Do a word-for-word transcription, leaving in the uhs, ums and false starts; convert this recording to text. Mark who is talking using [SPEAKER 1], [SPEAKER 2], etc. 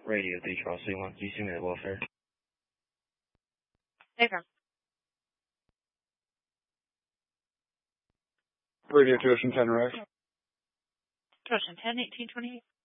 [SPEAKER 1] Radio three Charles three one, G C Med Welfare.
[SPEAKER 2] Affirm.
[SPEAKER 3] Radio two Ocean ten, Rex.
[SPEAKER 2] Ocean ten, eighteen twenty-eight.